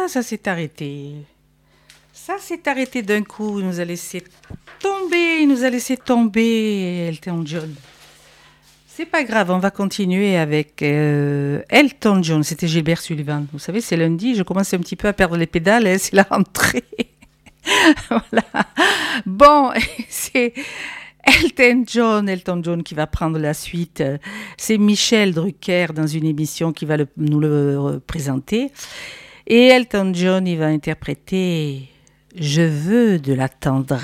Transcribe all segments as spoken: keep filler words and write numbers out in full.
Ah, ça s'est arrêté. Ça s'est arrêté d'un coup. Il nous a laissé tomber, il nous a laissé tomber, Elton John. C'est pas grave, on va continuer avec euh, Elton John. C'était Gilbert Sullivan. Vous savez, c'est lundi, je commence un petit peu à perdre les pédales, hein, c'est la rentrée. Voilà. Bon, c'est Elton John, Elton John qui va prendre la suite. C'est Michel Drucker dans une émission qui va le, nous le présenter. Et Elton John, il va interpréter « Je veux de la tendresse ».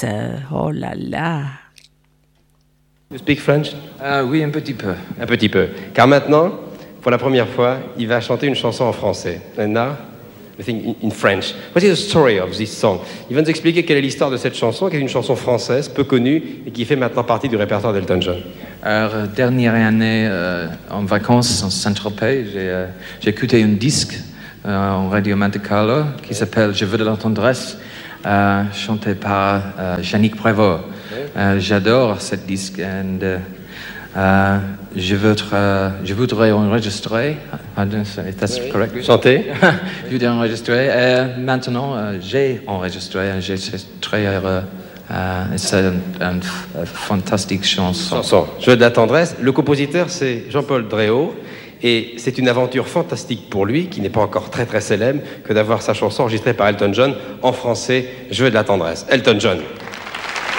Oh là là. You speak French? Ah oui, un petit peu. Un petit peu. Car maintenant, pour la première fois, il va chanter une chanson en français. And now, I think in, in French. What is the story of this song? Il va nous expliquer quelle est l'histoire de cette chanson, qui est une chanson française, peu connue, et qui fait maintenant partie du répertoire d'Elton John. Alors, dernière année, euh, en vacances en Saint-Tropez, j'ai, euh, j'ai écouté un disque euh, en radio Monte Carlo qui s'appelle « Je veux de la tendresse », euh, chanté par euh, Yannick Prévost. Euh, j'adore ce disque et euh, euh, je, voudrais, je voudrais enregistrer. I don't know if that's correct. Chanter. Je voudrais enregistrer. Et maintenant, euh, j'ai enregistré. J'ai très heureux. Euh, c'est une, une, une fantastique chanson. Chanson. Je veux de la tendresse. Le compositeur, c'est Jean-Paul Dréau. Et c'est une aventure fantastique pour lui, qui n'est pas encore très très célèbre, que d'avoir sa chanson enregistrée par Elton John en français. Je veux de la tendresse. Elton John.